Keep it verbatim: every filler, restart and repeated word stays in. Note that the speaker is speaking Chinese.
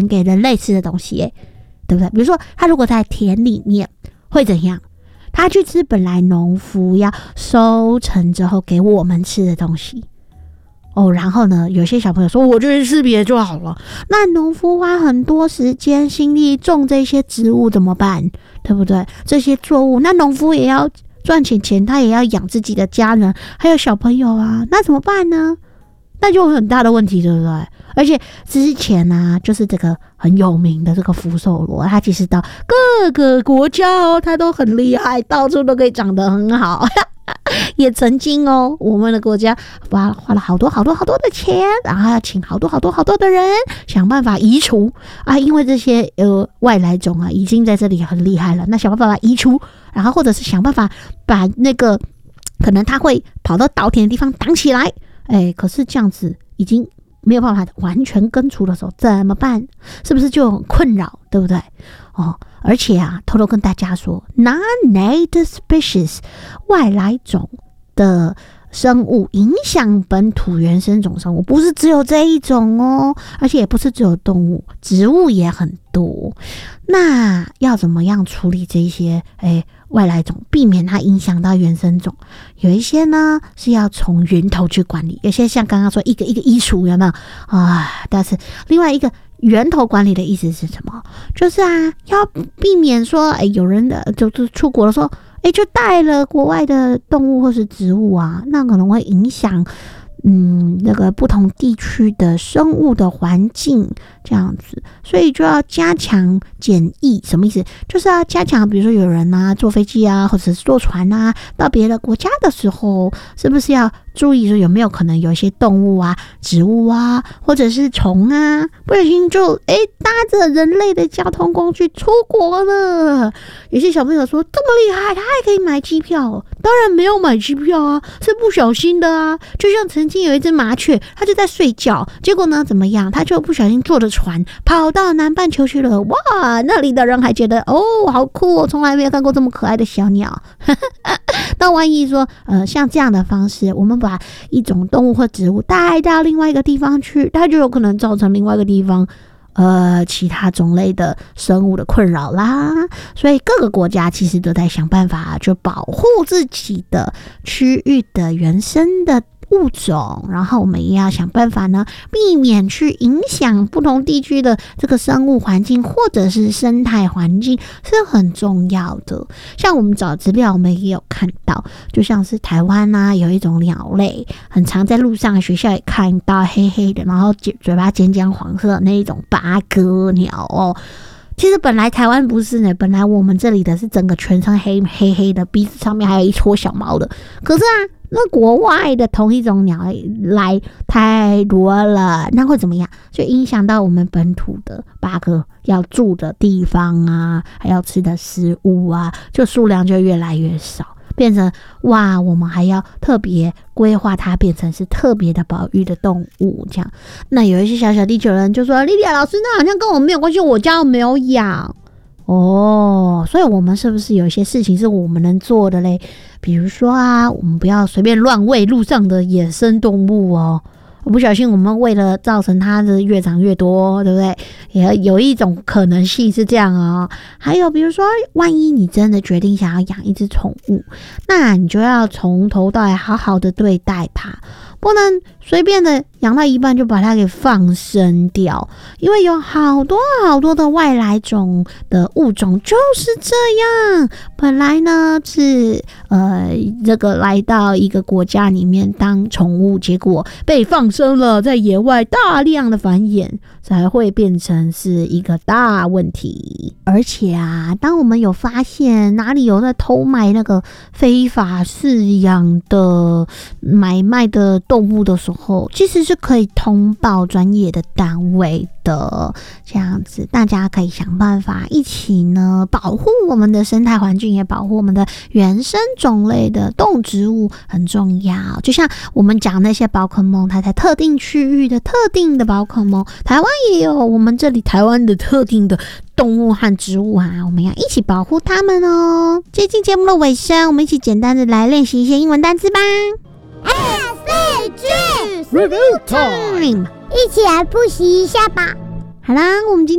给人类吃的东西耶，对不对？比如说他如果在田里面会怎样？他去吃本来农夫要收成之后给我们吃的东西哦，然后呢，有些小朋友说我就去吃别的就好了。那农夫花很多时间心力种这些植物怎么办？对不对？这些作物，那农夫也要赚钱钱，他也要养自己的家人，还有小朋友啊，那怎么办呢？那就有很大的问题，对不对？而且之前啊，就是这个很有名的这个福寿螺，它其实到各个国家哦，它都很厉害，到处都可以长得很好。也曾经哦，我们的国家花花了好多好多好多的钱，然后要请好多好多好多的人想办法移除啊，因为这些呃外来种啊已经在这里很厉害了，那想办法把它移除，然后或者是想办法把那个可能它会跑到稻田的地方挡起来。哎，可是这样子已经没有办法完全根除的时候怎么办？是不是就很困扰，对不对？哦，而且啊，偷偷跟大家说 ，non-native species 外来种的生物影响本土原生种生物，不是只有这一种哦，而且也不是只有动物，植物也很多。那要怎么样处理这些哎外来种，避免它影响到原生种？有一些呢是要从源头去管理，有些像刚刚说一个一个移除，有没有啊？但是另外一个源头管理的意思是什么？就是啊，要避免说，哎，有人的就是出国的时候，哎，就带了国外的动物或是植物啊，那可能会影响。嗯，那个不同地区的生物的环境这样子，所以就要加强检疫。什么意思？就是要加强，比如说有人啊坐飞机啊，或者是坐船啊，到别的国家的时候，是不是要注意说有没有可能有一些动物啊、植物啊，或者是虫啊，不小心就哎搭着人类的交通工具出国了。有些小朋友说这么厉害，他还可以买机票？当然没有买机票啊，是不小心的啊。就像曾经有一只麻雀，它就在睡觉，结果呢怎么样？它就不小心坐着船跑到南半球去了。哇，那里的人还觉得哦好酷哦，从来没有看过这么可爱的小鸟。那万一说呃像这样的方式，我们把一种动物或植物带到另外一个地方去，它就有可能造成另外一个地方呃，其他种类的生物的困扰啦，所以各个国家其实都在想办法，就保护自己的区域的原生的物种，然后我们也要想办法呢，避免去影响不同地区的这个生物环境或者是生态环境，是很重要的。像我们找资料，我们也有看到，就像是台湾啊，有一种鸟类，很常在路上学校也看到黑黑的，然后嘴巴尖尖黄色的那一种八哥鸟哦。其实本来台湾不是呢，本来我们这里的是整个全身黑黑黑的，鼻子上面还有一撮小毛的。可是啊，那国外的同一种鸟来太多了，那会怎么样？就影响到我们本土的八哥要住的地方啊，还要吃的食物啊，就数量就越来越少。变成哇，我们还要特别规划它变成是特别的保育的动物这样。那有一些小小地球人就说：“莉莉亚老师，那好像跟我没有关系，我家又没有养。”哦，所以我们是不是有一些事情是我们能做的嘞？比如说啊，我们不要随便乱喂路上的野生动物哦。不小心我们为了造成它的越长越多，对不对？也有一种可能性是这样哦。还有比如说，万一你真的决定想要养一只宠物，那你就要从头到尾好好的对待它，不能随便的养到一半就把它给放生掉，因为有好多好多的外来种的物种就是这样，本来呢是呃这个来到一个国家里面当宠物，结果被放生了，在野外大量的繁衍，才会变成是一个大问题。而且啊，当我们有发现哪里有在偷卖那个非法饲养的买卖的动物的时候，其实是可以通报专业的单位的。这样子大家可以想办法一起呢保护我们的生态环境，也保护我们的原生种类的动植物，很重要。就像我们讲那些宝可梦，它在特定区域的特定的宝可梦，台湾也有我们这里台湾的特定的动物和植物啊，我们要一起保护它们哦。接近节目的尾声，我们一起简单的来练习一些英文单词吧。 S C G Review time， 一起来复习一下吧。 好啦，我们今